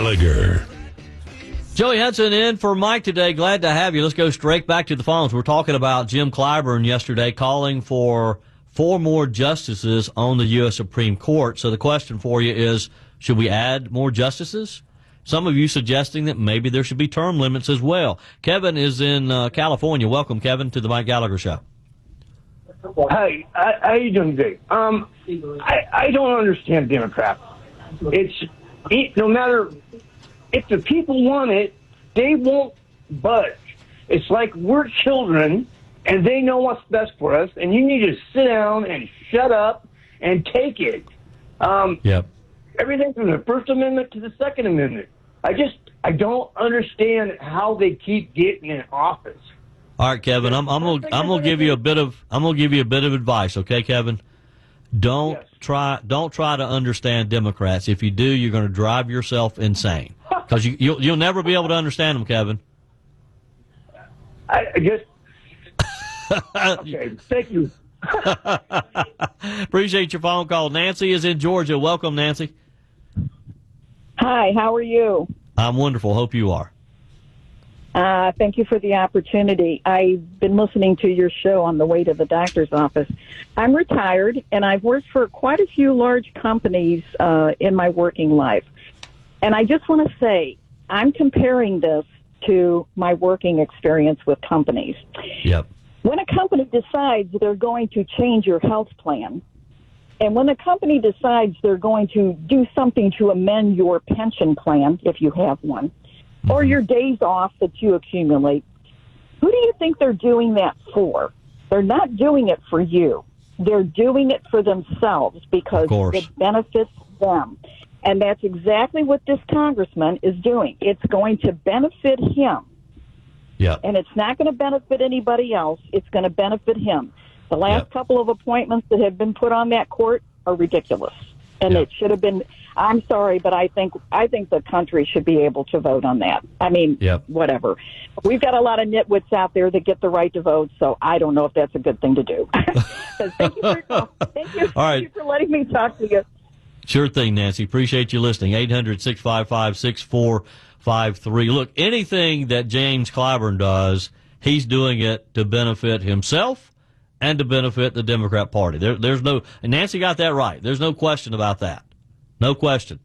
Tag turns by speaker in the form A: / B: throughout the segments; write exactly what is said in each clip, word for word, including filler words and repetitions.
A: Gallagher.
B: Joey Hudson in for Mike today. Glad to have you. Let's go straight back to the phones. We're talking about Jim Clyburn yesterday calling for four more justices on the U S Supreme Court. So the question for you is, should we add more justices? Some of you suggesting that maybe there should be term limits as well. Kevin is in uh, California. Welcome, Kevin, to the Mike Gallagher Show.
C: Hey, how you doing today? Um, I, I don't understand Democrats. It's it, no matter if the people want it, they won't budge. It's like we're children, and they know what's best for us, and you need to sit down and shut up and take it. Um,
B: yep.
C: Everything from the First Amendment to the Second Amendment. I just I don't understand how they keep getting in office.
B: All right, Kevin. I'm I'm gonna I'm gonna give you a bit of I'm gonna give you a bit of advice, okay, Kevin? Don't
C: Yes.
B: try don't try to understand Democrats. If you do, you're going to drive yourself insane because you you'll, you'll never be able to understand them, Kevin.
C: I, I just okay. Thank you.
B: Appreciate your phone call. Nancy is in Georgia. Welcome, Nancy.
D: Hi, how are you?
B: I'm wonderful. Hope you are.
D: Uh, thank you for the opportunity. I've been listening to your show on the way to the doctor's office. I'm retired, and I've worked for quite a few large companies uh, in my working life. And I just want to say, I'm comparing this to my working experience with companies.
B: Yep.
D: When a company decides they're going to change your health plan, and when the company decides they're going to do something to amend your pension plan, if you have one, or your days off that you accumulate, who do you think they're doing that for? They're not doing it for you. They're doing it for themselves because it benefits them. And that's exactly what this congressman is doing. It's going to benefit him.
B: Yeah.
D: And it's not going to benefit anybody else. It's going to benefit him. The last
B: yep.
D: couple of appointments that have been put on that court are ridiculous. And
B: yep.
D: it should have been, I'm sorry, but I think I think the country should be able to vote on that. I mean,
B: yep.
D: whatever. We've got a lot of nitwits out there that get the right to vote, so I don't know if that's a good thing to do. thank, you for, thank, you,
B: All right.
D: thank you for letting me talk to you.
B: Sure thing, Nancy. Appreciate you listening. eight hundred, six five five, six four five three. Look, anything that James Clyburn does, he's doing it to benefit himself and to benefit the Democrat Party. There, there's no, and Nancy got that right. There's no question about that. No question.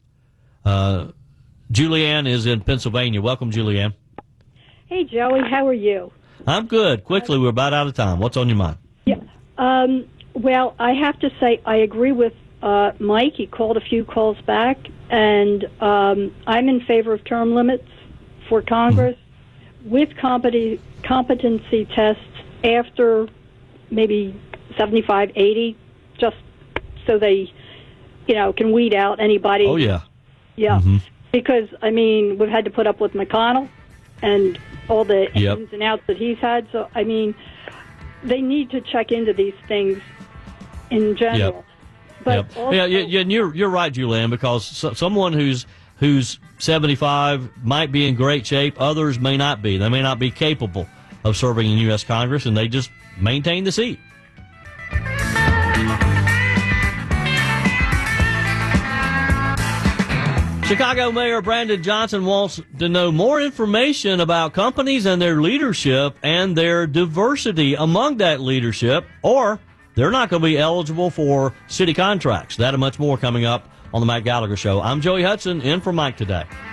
B: Uh, Julianne is in Pennsylvania. Welcome, Julianne.
E: Hey, Joey. How are you?
B: I'm good. Quickly, we're about out of time. What's on your mind?
E: Yeah. Um, well, I have to say I agree with uh, Mike. He called a few calls back, and um, I'm in favor of term limits for Congress mm-hmm. with competi- competency tests after maybe seventy-five, eighty, just so they, you know, can weed out anybody.
B: Oh, yeah.
E: Yeah.
B: Mm-hmm.
E: Because, I mean, we've had to put up with McConnell and all the
B: yep.
E: ins and outs that he's had. So, I mean, they need to check into these things in general.
B: Yep.
E: But
B: yep.
E: also,
B: yeah, yeah, and you're you're right, Julianne, because so, someone who's who's seventy-five might be in great shape. Others may not be. They may not be capable of serving in U S Congress, and they just maintain the seat. Chicago Mayor Brandon Johnson wants to know more information about companies and their leadership and their diversity among that leadership, or they're not going to be eligible for city contracts. That and much more coming up on the Mike Gallagher Show. I'm Joey Hudson, in for Mike today.